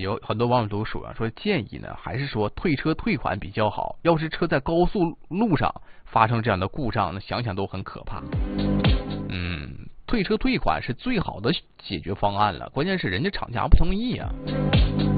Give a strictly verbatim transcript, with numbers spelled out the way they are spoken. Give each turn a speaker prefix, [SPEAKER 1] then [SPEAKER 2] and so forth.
[SPEAKER 1] 有很多网友都说啊，说建议呢还是说退车退款比较好。要是车在高速路上发生这样的故障，那想想都很可怕。嗯，退车退款是最好的解决方案了，关键是人家厂家不同意啊。